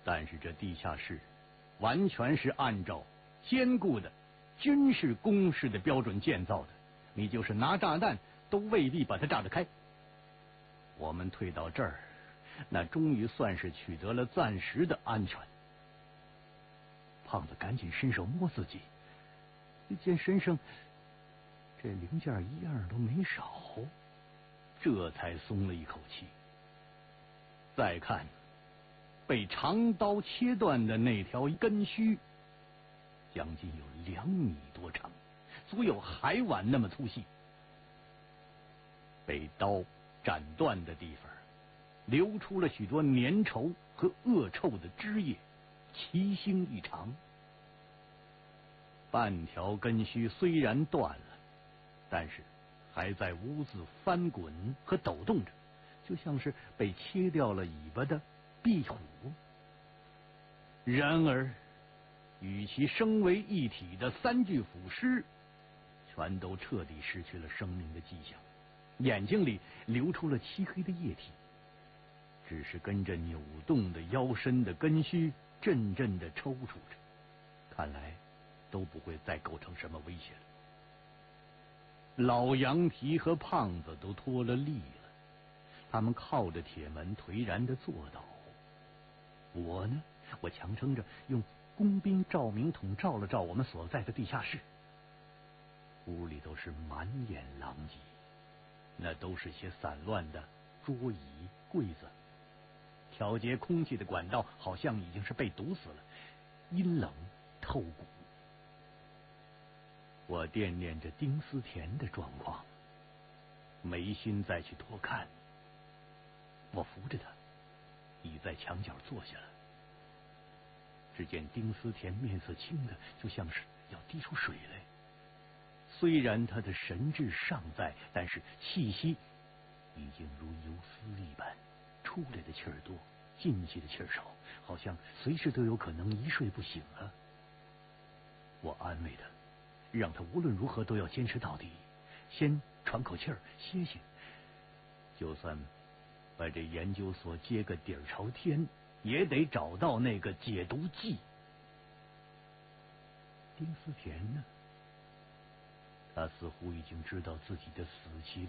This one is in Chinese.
但是这地下室完全是按照坚固的军事工事的标准建造的，你就是拿炸弹都未必把它炸得开。我们退到这儿，那终于算是取得了暂时的安全。胖子赶紧伸手摸自己，一见身上这零件一样都没少，这才松了一口气。再看被长刀切断的那条根须，将近有2米多长，足有海碗那么粗细。被刀斩断的地方流出了许多粘稠和恶臭的汁液，奇形异常。半条根须虽然断了，但是还在屋子翻滚和抖动着，就像是被切掉了尾巴的壁虎。然而与其生为一体的3具腐尸全都彻底失去了生命的迹象，眼睛里流出了漆黑的液体，只是跟着扭动的腰身的根须阵阵的抽搐着，看来都不会再构成什么威胁了。老羊皮和胖子都脱了力了，他们靠着铁门颓然的坐倒。我呢，我强撑着用工兵照明筒照了照我们所在的地下室，屋里都是满眼狼藉，那都是些散乱的桌椅柜子，调节空气的管道好像已经是被堵死了，阴冷透骨。我惦念着丁思甜的状况，没心再去多看。我扶着他倚在墙角坐下了。只见丁思甜面色青的就像是要滴出水来，虽然他的神志尚在，但是气息已经如游丝一般，出来的气儿多，进去的气儿少，好像随时都有可能一睡不醒了。我安慰他，让他无论如何都要坚持到底，先喘口气儿歇歇，就算把这研究所接个底儿朝天，也得找到那个解毒剂。丁思甜呢？他似乎已经知道自己的死期